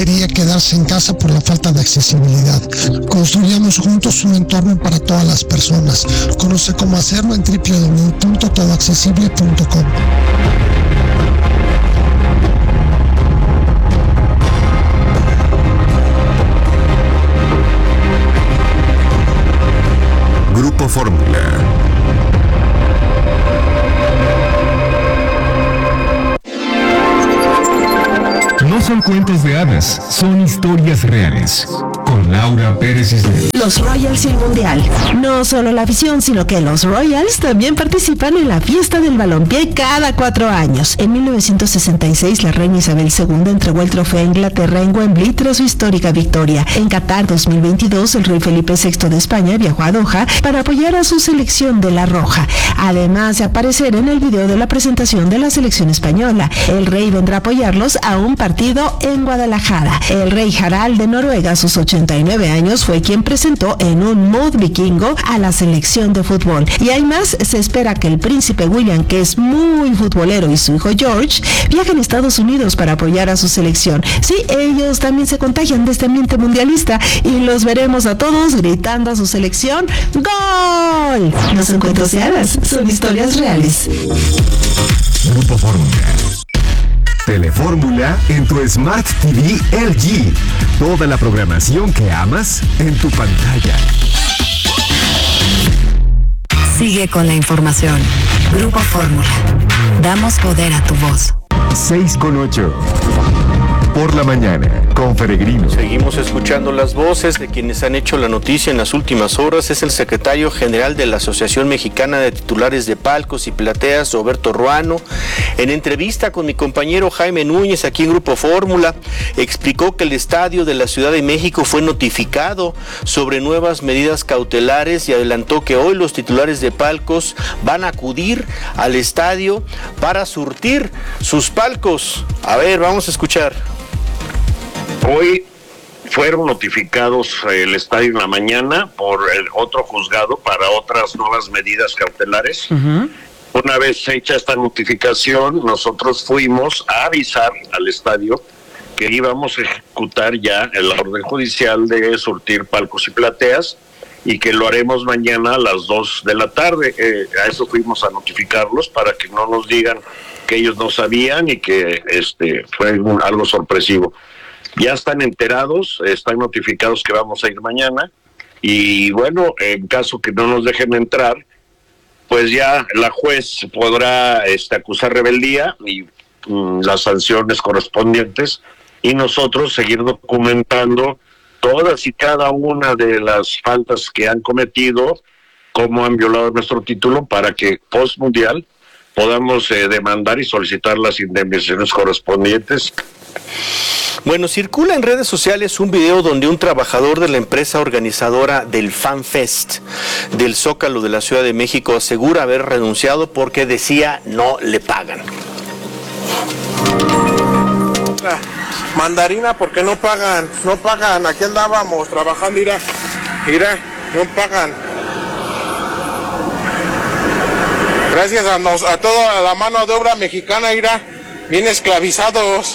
Quería quedarse en casa por la falta de accesibilidad. Construyamos juntos un entorno para todas las personas. Conoce cómo hacerlo en www.todoaccesible.com. Grupo Fórmula. No son cuentos de hadas, son historias reales. Con Laura Pérez Cisneros. Los Royals y el Mundial. No solo la afición, sino que los Royals también participan en la fiesta del balompié cada 4 años. En 1966, la reina Isabel II entregó el trofeo a Inglaterra en Wembley tras su histórica victoria. En Qatar 2022, el rey Felipe VI de España viajó a Doha para apoyar a su selección de la Roja. Además de aparecer en el video de la presentación de la selección española, el rey vendrá a apoyarlos a un partido en Guadalajara. El rey Harald de Noruega, a sus 89 años, fue quien presentó en un mood vikingo a la selección de fútbol. Y hay más, se espera que el príncipe William, que es muy futbolero, y su hijo George viajen a Estados Unidos para apoyar a su selección. Sí, ellos también se contagian de este ambiente mundialista y los veremos a todos gritando a su selección ¡Gol! No son cuentos de hadas, son historias reales. Grupo Fórmula. Telefórmula en tu Smart TV LG. Toda la programación que amas en tu pantalla. Sigue con la información. Grupo Fórmula. Damos poder a tu voz. 6:08. Por la mañana, con Peregrino. Seguimos escuchando las voces de quienes han hecho la noticia en las últimas horas. Es el secretario general de la Asociación Mexicana de Titulares de Palcos y Plateas, Roberto Ruano. En entrevista con mi compañero Jaime Núñez aquí en Grupo Fórmula, explicó que el estadio de la Ciudad de México fue notificado sobre nuevas medidas cautelares y adelantó que hoy los titulares de palcos van a acudir al estadio para surtir sus palcos. A ver, vamos a escuchar. Hoy fueron notificados el estadio en la mañana por el otro juzgado para otras nuevas medidas cautelares. Uh-huh. Una vez hecha esta notificación, nosotros fuimos a avisar al estadio que íbamos a ejecutar ya la orden judicial de surtir palcos y plateas y que lo haremos mañana a las 2 de la tarde. A eso fuimos a notificarlos para que no nos digan que ellos no sabían y que fue algo sorpresivo. Ya están enterados, están notificados que vamos a ir mañana y bueno, en caso que no nos dejen entrar, pues ya la juez podrá acusar rebeldía y las sanciones correspondientes y nosotros seguir documentando todas y cada una de las faltas que han cometido, cómo han violado nuestro título para que post-mundial podamos demandar y solicitar las indemnizaciones correspondientes. Bueno, circula en redes sociales un video donde un trabajador de la empresa organizadora del Fan Fest del Zócalo de la Ciudad de México asegura haber renunciado porque decía no le pagan. Mandarina, porque no pagan, aquí andábamos trabajando, mira, no pagan. Gracias a toda la mano de obra mexicana, mira, bien esclavizados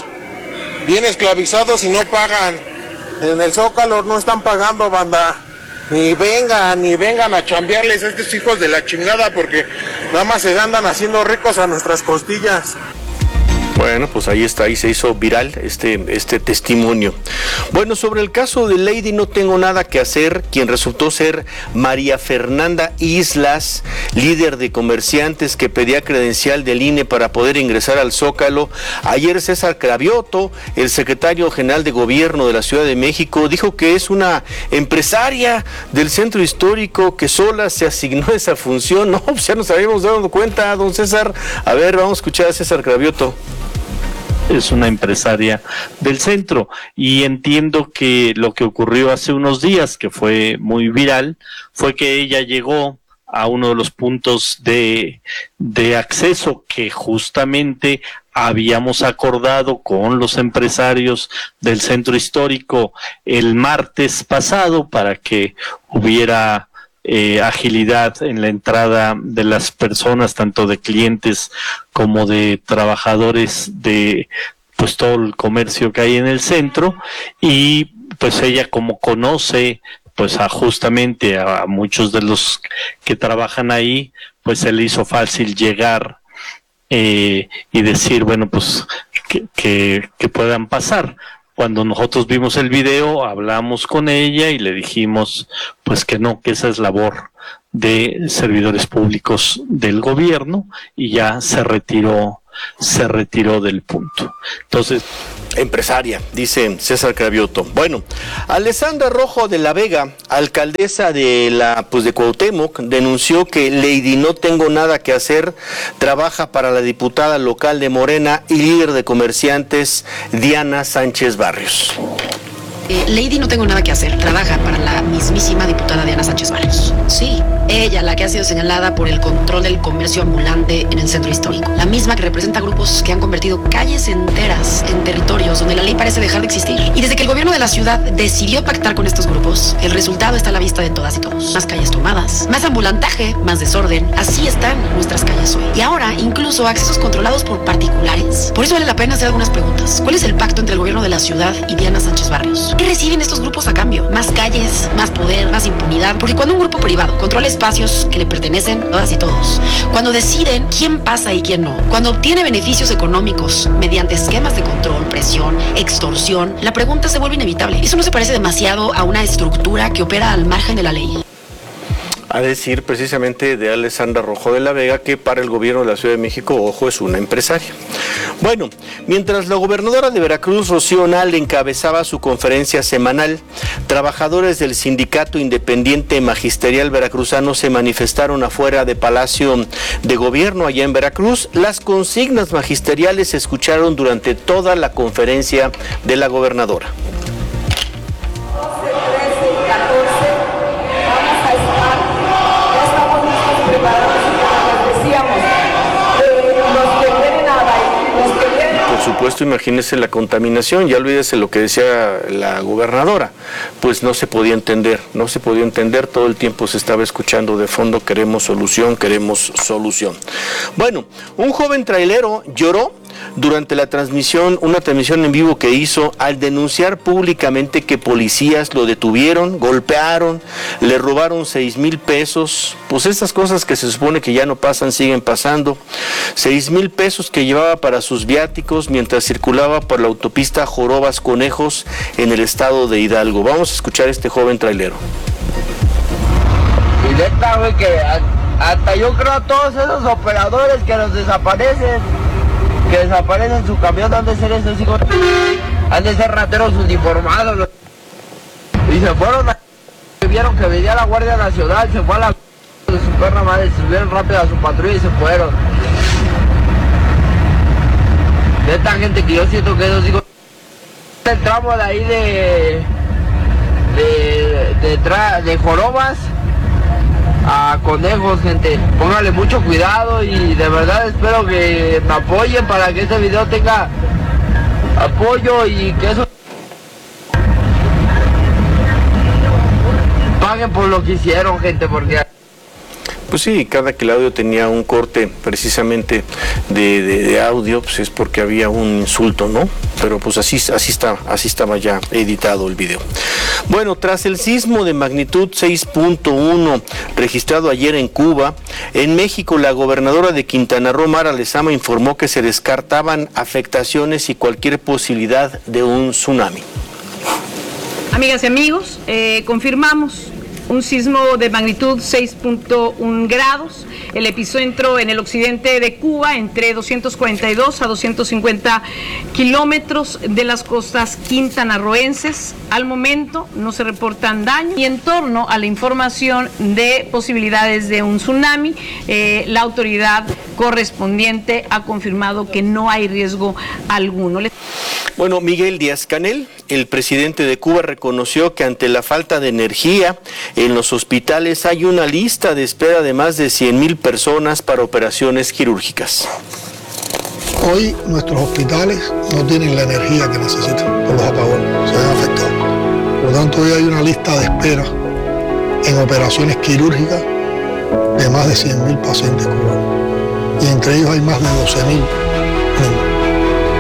y no pagan. En el Zócalo no están pagando, banda. Ni vengan a chambearles a estos hijos de la chingada, porque nada más se andan haciendo ricos a nuestras costillas. Bueno, pues ahí está, ahí se hizo viral este testimonio. Bueno, sobre el caso de Lady no tengo nada que hacer, quien resultó ser María Fernanda Islas, líder de comerciantes que pedía credencial del INE para poder ingresar al Zócalo. Ayer César Cravioto, el secretario general de Gobierno de la Ciudad de México, dijo que es una empresaria del centro histórico que sola se asignó esa función. No, pues ya nos habíamos dado cuenta, don César. A ver, vamos a escuchar a César Cravioto. Es una empresaria del centro y entiendo que lo que ocurrió hace unos días, que fue muy viral, fue que ella llegó a uno de los puntos de acceso que justamente habíamos acordado con los empresarios del centro histórico el martes pasado para que hubiera agilidad en la entrada de las personas, tanto de clientes como de trabajadores de pues todo el comercio que hay en el centro, y pues ella, como conoce pues justamente a muchos de los que trabajan ahí, pues se le hizo fácil llegar y decir, bueno, pues que puedan pasar. Cuando nosotros vimos el video, hablamos con ella y le dijimos pues que no, que esa es labor de servidores públicos del gobierno, y ya se retiró del punto. Entonces, empresaria, dice César Cravioto. Bueno, Alessandra Rojo de la Vega, alcaldesa de Cuauhtémoc, denunció que Lady No Tengo Nada que Hacer trabaja para la diputada local de Morena y líder de comerciantes Diana Sánchez Barrios. Lady No Tengo Nada que Hacer trabaja para la mismísima diputada Diana Sánchez Barrios. Sí, ella, la que ha sido señalada por el control del comercio ambulante en el centro histórico. La misma que representa grupos que han convertido calles enteras en territorios donde la ley parece dejar de existir. Y desde que el gobierno de la ciudad decidió pactar con estos grupos, el resultado está a la vista de todas y todos. Más calles tomadas, más ambulantaje, más desorden. Así están nuestras calles hoy. Y ahora, incluso accesos controlados por particulares. Por eso vale la pena hacer algunas preguntas. ¿Cuál es el pacto entre el gobierno de la ciudad y Diana Sánchez Barrios? ¿Qué reciben estos grupos a cambio? Más calles, más poder, más impunidad. Porque cuando un grupo privado controla espacios que le pertenecen a todas y todos, cuando deciden quién pasa y quién no, cuando obtiene beneficios económicos mediante esquemas de control, presión, extorsión, la pregunta se vuelve inevitable. ¿Eso no se parece demasiado a una estructura que opera al margen de la ley? A decir precisamente de Alessandra Rojo de la Vega, que para el gobierno de la Ciudad de México, ojo, es una empresaria. Bueno, mientras la gobernadora de Veracruz, Rocío Nale, encabezaba su conferencia semanal, trabajadores del Sindicato Independiente Magisterial Veracruzano se manifestaron afuera de Palacio de Gobierno allá en Veracruz. Las consignas magisteriales se escucharon durante toda la conferencia de la gobernadora. Por supuesto, imagínese la contaminación, ya olvídese lo que decía la gobernadora, pues no se podía entender, todo el tiempo se estaba escuchando de fondo, queremos solución. Bueno, un joven trailero lloró durante una transmisión en vivo que hizo al denunciar públicamente que policías lo detuvieron, golpearon, le robaron 6,000 pesos, pues estas cosas que se supone que ya no pasan, siguen pasando, 6,000 pesos que llevaba para sus viáticos mientras circulaba por la autopista Jorobas Conejos en el estado de Hidalgo. Vamos a escuchar a este joven trailero. Y neta, güey, que hasta yo creo a todos esos operadores que los desaparecen su camión, han de ser esos hijos, han de ser rateros uniformados. Y se fueron vieron que venía la Guardia Nacional, se fue a la de su perra madre, subieron rápido a su patrulla y se fueron. De esta gente que yo siento que esos hijos, el tramo de ahí de Jorobas a Conejos, gente, póngale mucho cuidado y de verdad espero que me apoyen para que este video tenga apoyo y que eso paguen por lo que hicieron, gente, porque pues sí, cada que el audio tenía un corte precisamente de audio, pues es porque había un insulto, ¿no? Pero pues así estaba ya editado el video. Bueno, tras el sismo de magnitud 6.1 registrado ayer en Cuba, en México la gobernadora de Quintana Roo, Mara Lezama, informó que se descartaban afectaciones y cualquier posibilidad de un tsunami. Amigas y amigos, confirmamos un sismo de magnitud 6.1 grados, el epicentro en el occidente de Cuba, entre 242 a 250 kilómetros de las costas quintanarroenses. Al momento no se reportan daños, y en torno a la información de posibilidades de un tsunami, la autoridad correspondiente ha confirmado que no hay riesgo alguno. Bueno, Miguel Díaz-Canel, el presidente de Cuba, reconoció que ante la falta de energía en los hospitales hay una lista de espera de más de 100,000 personas para operaciones quirúrgicas. Hoy nuestros hospitales no tienen la energía que necesitan por los apagones, se ven afectados. Por lo tanto, hoy hay una lista de espera en operaciones quirúrgicas de más de 100,000 pacientes cubanos. Y entre ellos hay más de 12,000 niños.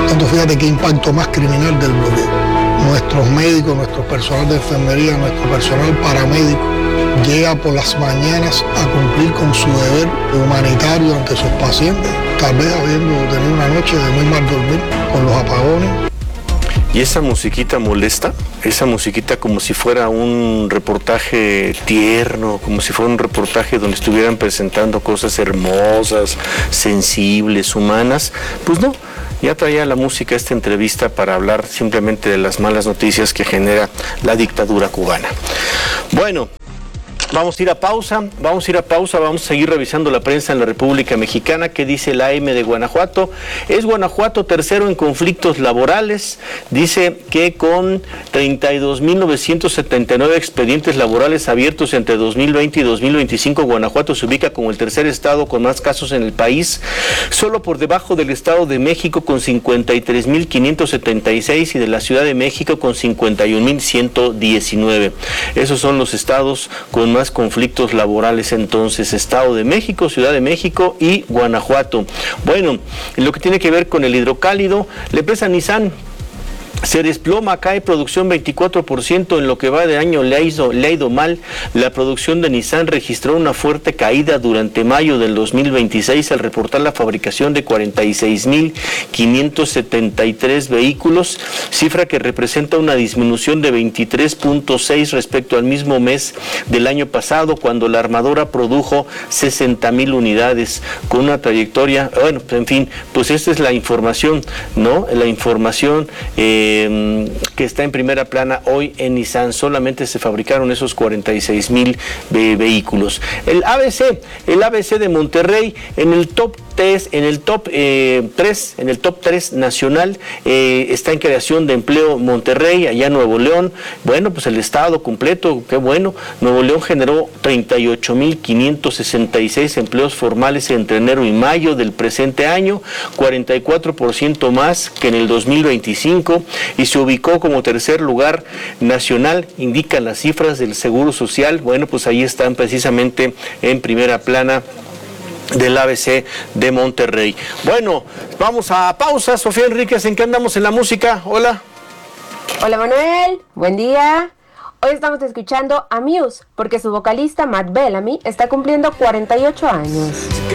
Entonces fíjate qué impacto más criminal del bloqueo. Nuestros médicos, nuestro personal de enfermería, nuestro personal paramédico llega por las mañanas a cumplir con su deber humanitario ante sus pacientes, tal vez habiendo tenido una noche de muy mal dormir con los apagones. ¿Y esa musiquita molesta? Esa musiquita como si fuera un reportaje tierno, como si fuera un reportaje donde estuvieran presentando cosas hermosas, sensibles, humanas. Pues no, ya traía la música esta entrevista para hablar simplemente de las malas noticias que genera la dictadura cubana. Bueno, vamos a ir a pausa, vamos a seguir revisando la prensa en la República Mexicana. ¿Qué dice la AM de Guanajuato? Es Guanajuato tercero en conflictos laborales. Dice que con 32.979 expedientes laborales abiertos entre 2020 y 2025, Guanajuato se ubica como el tercer estado con más casos en el país, solo por debajo del Estado de México con 53.576 y de la Ciudad de México con 51.119. Esos son los estados con más conflictos laborales entonces: Estado de México, Ciudad de México y Guanajuato. Bueno, en lo que tiene que ver con el hidrocálido, la empresa Nissan se desploma, cae producción 24%, en lo que va de año le ha ido mal. La producción de Nissan registró una fuerte caída durante mayo del 2026 al reportar la fabricación de 46.573 vehículos, cifra que representa una disminución de 23.6 respecto al mismo mes del año pasado, cuando la armadora produjo 60.000 unidades, con una trayectoria, bueno, en fin, pues esta es la información, ¿no? La información que está en primera plana hoy en Nissan. Solamente se fabricaron esos 46.000 vehículos. El ABC de Monterrey en el top 3 nacional, está en creación de empleo Monterrey, allá Nuevo León. Bueno, pues el estado completo, qué bueno. Nuevo León generó 38.566 empleos formales entre enero y mayo del presente año, 44% más que en el 2025, y se ubicó como tercer lugar nacional, indican las cifras del Seguro Social. Bueno, pues ahí están precisamente en primera plana del ABC de Monterrey. Bueno, vamos a pausa. Sofía Enríquez, ¿en qué andamos en la música? Hola. Hola Manuel, buen día. Hoy estamos escuchando a Muse, porque su vocalista Matt Bellamy está cumpliendo 48 años.